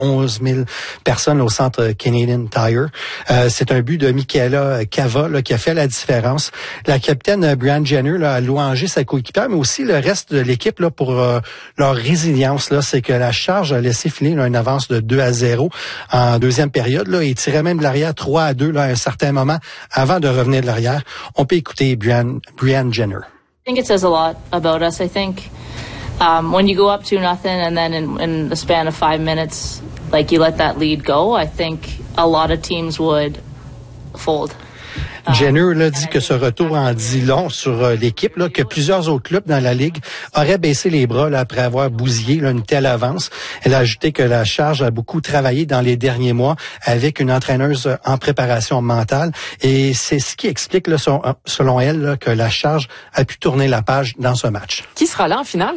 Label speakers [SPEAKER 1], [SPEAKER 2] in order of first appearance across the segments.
[SPEAKER 1] 11 000 personnes au centre Canadian Tire. C'est un but de Michaela Cava là, qui a fait la différence. La capitaine Brianne Jenner là, a louangé sa coéquipière, mais aussi le reste de l'équipe là, pour leur résilience. Là, c'est que la charge a laissé filer là, une avance de 2-0 en deuxième période là, et tirait même de l'arrière 3-2 là, à un certain moment avant de revenir de l'arrière. On peut écouter Brianne Jenner.
[SPEAKER 2] I think it says a lot about us. I think when you go up 2-0 and then in the span of 5 minutes, like you let that lead go, I think a lot of teams would fold.
[SPEAKER 1] Jenner là, dit que ce retour en dit long sur l'équipe, là, que plusieurs autres clubs dans la Ligue auraient baissé les bras là, après avoir bousillé là, une telle avance. Elle a ajouté que la charge a beaucoup travaillé dans les derniers mois avec une entraîneuse en préparation mentale. Et c'est ce qui explique, là, selon elle, là, que la charge a pu tourner la page dans ce match.
[SPEAKER 3] Qui sera là en finale?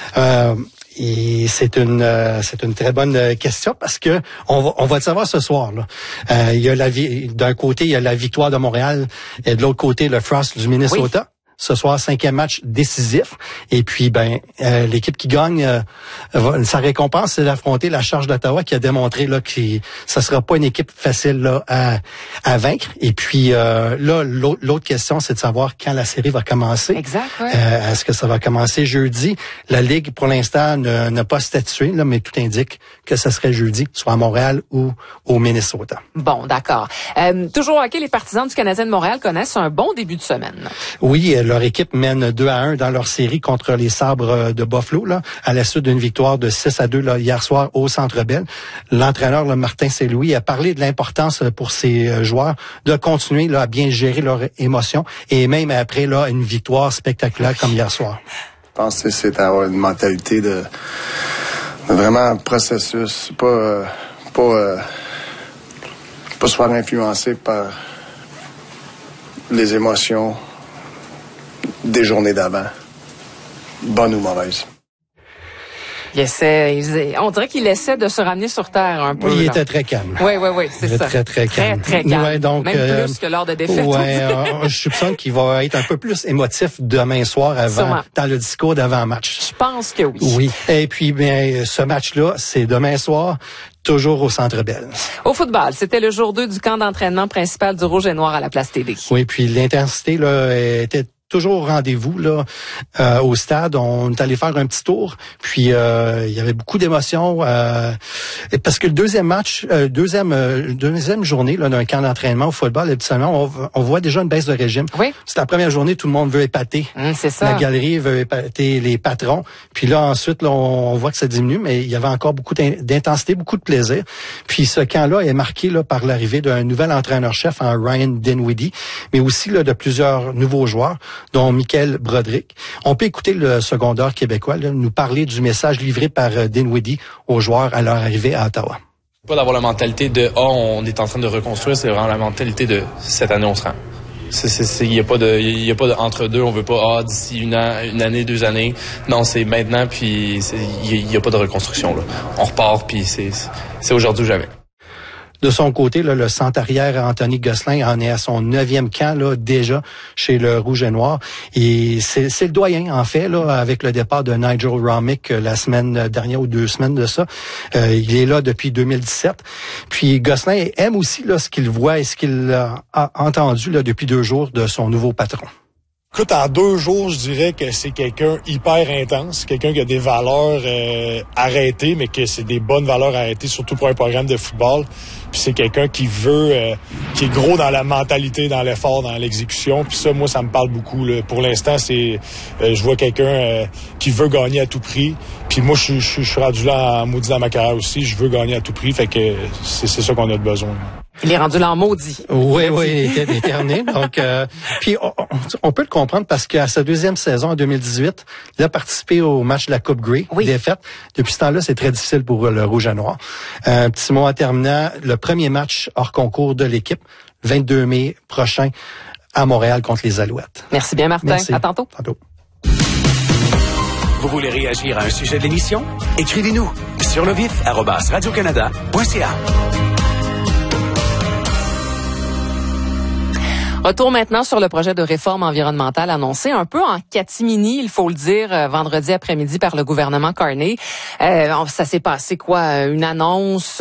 [SPEAKER 1] Et c'est une très bonne question parce que on va le savoir ce soir là. Il y a d'un côté il y a la victoire de Montréal et de l'autre côté le Frost du Minnesota. Oui. Ce soir, 5e match décisif. Et puis, l'équipe qui gagne, sa récompense, c'est d'affronter la Charge d'Ottawa qui a démontré là que ça sera pas une équipe facile là à vaincre. Et puis là, l'autre question, c'est de savoir quand la série va commencer.
[SPEAKER 3] Exact. Ouais.
[SPEAKER 1] Est-ce que ça va commencer jeudi? La Ligue, pour l'instant, n'a pas statué, là, mais tout indique que ça serait jeudi, soit à Montréal ou au Minnesota.
[SPEAKER 3] Bon, d'accord. Toujours hockey, les partisans du Canadien de Montréal connaissent un bon début de semaine.
[SPEAKER 1] Oui, leur équipe mène 2-1 dans leur série contre les Sabres de Buffalo, là, à la suite d'une victoire de 6-2 là, hier soir au Centre Bell. L'entraîneur, là, Martin Saint-Louis, a parlé de l'importance pour ses joueurs de continuer là, à bien gérer leurs émotions et même après là, une victoire spectaculaire comme hier soir.
[SPEAKER 4] Je pense que c'est avoir une mentalité de vraiment processus, pas se faire influencer par les émotions des journées d'avant, bonnes ou mauvaises.
[SPEAKER 3] On dirait qu'il essaie de se ramener sur terre un peu.
[SPEAKER 1] Oui, il était très calme.
[SPEAKER 3] Oui, c'est ça.
[SPEAKER 1] Très calme.
[SPEAKER 3] Très calme.
[SPEAKER 1] Ouais, donc,
[SPEAKER 3] même plus que lors de défaite.
[SPEAKER 1] Je soupçonne qu'il va être un peu plus émotif demain soir dans le discours d'avant-match.
[SPEAKER 3] Je pense que oui.
[SPEAKER 1] Oui. Et puis, ce match-là, c'est demain soir. Toujours au Centre Bell.
[SPEAKER 3] Au football, c'était le jour 2 du camp d'entraînement principal du Rouge et Noir à la Place TD.
[SPEAKER 1] Oui, puis l'intensité là était toujours au rendez-vous là au stade. On est allé faire un petit tour, puis il y avait beaucoup d'émotions parce que le deuxième match, deuxième journée là d'un camp d'entraînement au football, habituellement on voit déjà une baisse de régime.
[SPEAKER 3] Oui.
[SPEAKER 1] C'est la première journée, tout le monde veut épater.
[SPEAKER 3] C'est ça.
[SPEAKER 1] La galerie veut épater les patrons. Puis là ensuite là, on voit que ça diminue, mais il y avait encore beaucoup d'intensité, beaucoup de plaisir. Puis ce camp-là est marqué là par l'arrivée d'un nouvel entraîneur-chef en Ryan Dinwiddie, mais aussi là de plusieurs nouveaux joueurs, dont Michael Broderick. On peut écouter le secondaire québécois là, nous parler du message livré par Dinwiddie aux joueurs à leur arrivée à Ottawa.
[SPEAKER 5] Pas d'avoir la mentalité de « on est en train de reconstruire », c'est vraiment la mentalité de « cette année, on se rend ». Il y a pas de entre deux, on veut pas d'ici une année, 2 années. Non, c'est maintenant, puis il y a pas de reconstruction là. On repart, puis c'est aujourd'hui ou jamais.
[SPEAKER 1] De son côté, là, le centre-arrière Anthony Gosselin en est à son 9e camp là, déjà chez le Rouge et Noir. Et c'est le doyen, en fait, là, avec le départ de Nigel Romick la semaine dernière ou 2 semaines de ça. Il est là depuis 2017. Puis Gosselin aime aussi là, ce qu'il voit et ce qu'il a entendu là, depuis 2 jours de son nouveau patron.
[SPEAKER 6] Écoute, en 2 jours, je dirais que c'est quelqu'un hyper intense, quelqu'un qui a des valeurs arrêtées, mais que c'est des bonnes valeurs arrêtées, surtout pour un programme de football. Puis c'est quelqu'un qui veut, qui est gros dans la mentalité, dans l'effort, dans l'exécution. Puis ça, moi, ça me parle beaucoup. Là. Pour l'instant, je vois quelqu'un qui veut gagner à tout prix. Puis moi, je suis rendu là en maudit dans ma carrière aussi. Je veux gagner à tout prix. Fait que c'est ça qu'on a de besoin.
[SPEAKER 3] Il est rendu là en maudit.
[SPEAKER 1] Oui, il était déterminé. Donc, puis on peut le comprendre parce qu'à sa 2e saison en 2018, il a participé au match de la Coupe Grey, défaite. Depuis ce temps-là, c'est très difficile pour le Rouge et Noir. Un petit mot en terminant, le premier match hors concours de l'équipe, 22 mai prochain à Montréal contre les Alouettes.
[SPEAKER 3] Merci bien, Martin.
[SPEAKER 1] Merci.
[SPEAKER 3] À tantôt.
[SPEAKER 7] Vous voulez réagir à un sujet de l'émission? Écrivez-nous sur levif@radiocanada.ca.
[SPEAKER 3] Retour maintenant sur le projet de réforme environnementale annoncé un peu en catimini, il faut le dire, vendredi après-midi par le gouvernement Carney. Ça s'est passé une annonce